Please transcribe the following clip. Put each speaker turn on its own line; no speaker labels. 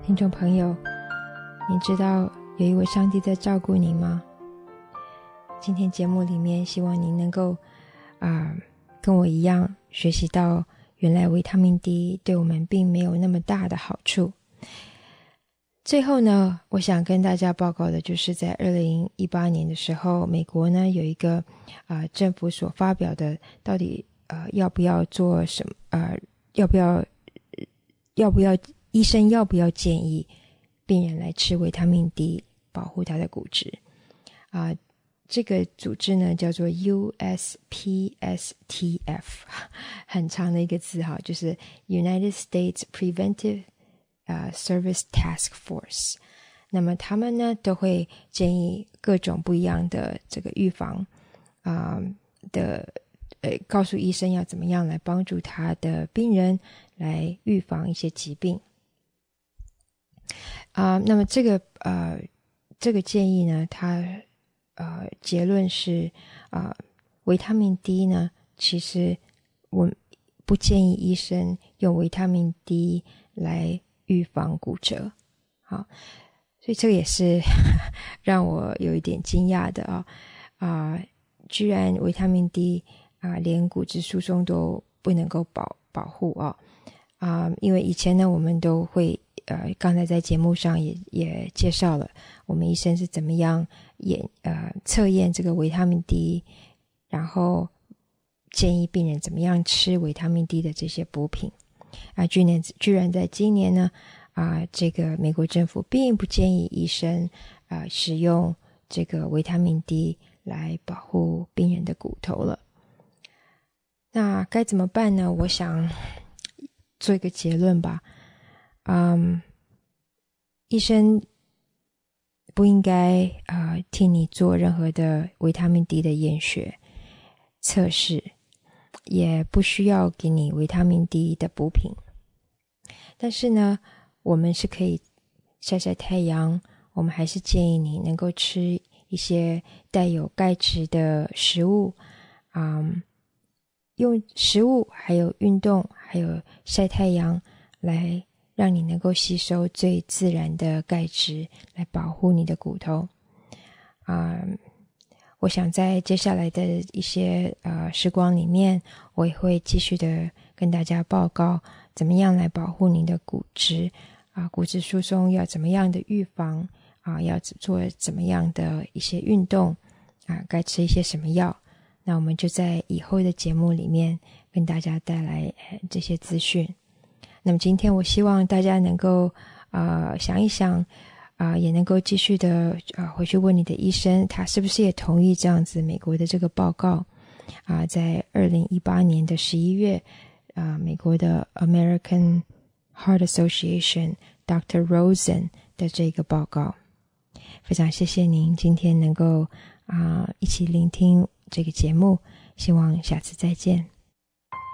听众朋友，你知道有一位上帝在照顾你吗？今天节目里面希望您能够跟我一样学习到原来维他命 D 对我们并没有那么大的好处。最后呢，我想跟大家报告的就是在2018年的时候，美国呢有一个政府所发表的到底要不要做什么要不要医生要不要建议病人来吃维他命 D 保护他的骨质这个组织呢叫做 USPSTF 很长的一个字就是 United States Preventive Service Task Force。 那么他们呢都会建议各种不一样的这个预防告诉医生要怎么样来帮助他的病人来预防一些疾病那么这个建议呢，它结论是维他命 D 呢，其实我不建议医生用维他命 D 来预防骨折。好，所以这个也是让我有一点惊讶的居然维他命 D 连骨质疏松都不能够保护因为以前呢我们都会刚才在节目上也介绍了我们医生是怎么样测验这个维他命 D， 然后建议病人怎么样吃维他命 D 的这些补品居然在今年呢这个美国政府并不建议医生使用这个维他命 D 来保护病人的骨头了。那该怎么办呢？我想做一个结论吧。医生不应该替你做任何的维他命 D 的验血测试，也不需要给你维他命 D 的补品。但是呢，我们是可以晒晒太阳，我们还是建议你能够吃一些带有钙质的食物用食物还有运动还有晒太阳来让你能够吸收最自然的钙质来保护你的骨头我想在接下来的一些时光里面，我也会继续的跟大家报告怎么样来保护你的骨质骨质疏松要怎么样的预防要做怎么样的一些运动该吃一些什么药。那我们就在以后的节目里面跟大家带来这些资讯。那么今天我希望大家能够想一想也能够继续的回去问你的医生，他是不是也同意这样子美国的这个报告在2018年的11月美国的 American Heart Association Dr. Rosen 的这个报告。非常谢谢您今天能够一起聆听这个节目，希望下次再见。